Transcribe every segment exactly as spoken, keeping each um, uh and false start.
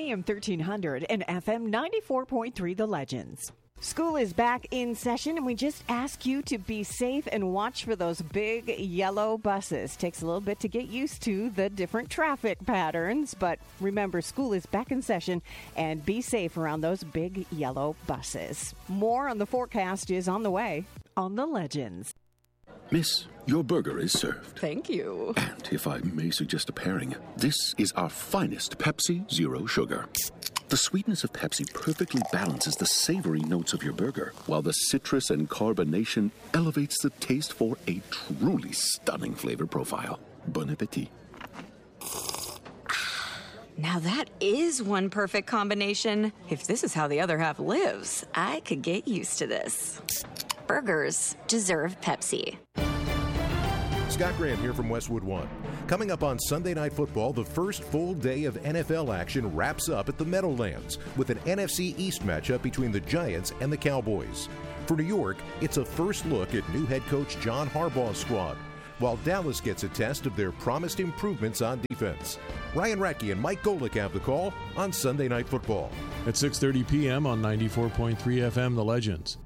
A M thirteen hundred and F M ninety-four point three The Legends. School is back in session, and we just ask you to be safe and watch for those big yellow buses. Takes a little bit to get used to the different traffic patterns, but remember, school is back in session, and be safe around those big yellow buses. More on the forecast is on the way on The Legends. Miss, your burger is served. Thank you. And if I may suggest a pairing, this is our finest Pepsi Zero Sugar. The sweetness of Pepsi perfectly balances the savory notes of your burger, while the citrus and carbonation elevates the taste for a truly stunning flavor profile. Bon appetit. Now that is one perfect combination. If this is how the other half lives, I could get used to this. Burgers deserve Pepsi. Scott Graham here from Westwood One. Coming up on Sunday Night Football, the first full day of N F L action wraps up at the Meadowlands with an N F C East matchup between the Giants and the Cowboys. For New York, it's a first look at new head coach John Harbaugh's squad, while Dallas gets a test of their promised improvements on defense. Ryan Radke and Mike Golick have the call on Sunday Night Football. At six thirty p.m. on ninety-four point three F M, The Legends.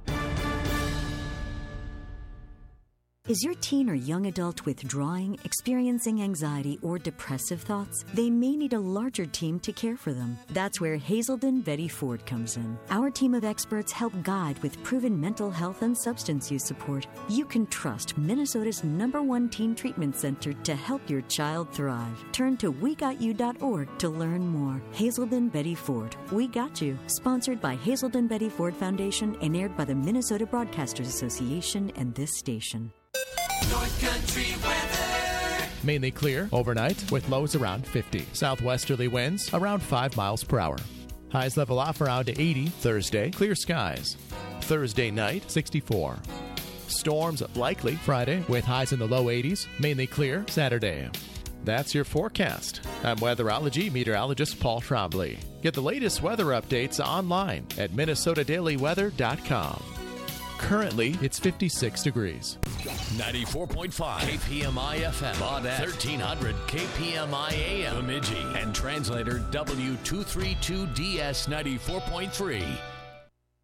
Is your teen or young adult withdrawing, experiencing anxiety, or depressive thoughts? They may need a larger team to care for them. That's where Hazelden Betty Ford comes in. Our team of experts help guide with proven mental health and substance use support. You can trust Minnesota's number one teen treatment center to help your child thrive. Turn to we got you dot org to learn more. Hazelden Betty Ford. We Got You. Sponsored by Hazelden Betty Ford Foundation and aired by the Minnesota Broadcasters Association and this station. North Country weather. Mainly clear overnight with lows around fifty. Southwesterly winds around five miles per hour. Highs level off around eighty. Thursday, clear skies. Thursday night, sixty-four. Storms likely Friday with highs in the low eighties. Mainly clear Saturday. That's your forecast. I'm weatherology meteorologist Paul Trombley. Get the latest weather updates online at minnesota daily weather dot com. Currently, it's fifty-six degrees. ninety-four point five K P M I F M, Baudette, thirteen hundred K P M I A M, Bemidji, and translator W two thirty-two D S ninety-four point three.